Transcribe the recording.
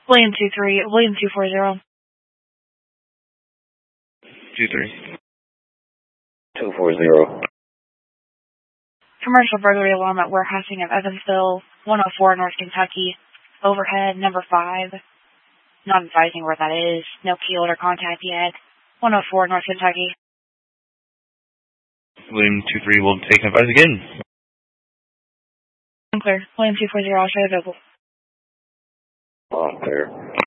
William 240. 23. 240. Commercial burglary alarm at warehousing of Evansville, 104 North Kentucky. Overhead, number 5. Not advising where that is. No key holder contact yet. 104 North Kentucky. William 23 will take advice again. Clear. William 240, I'll show available. Clear.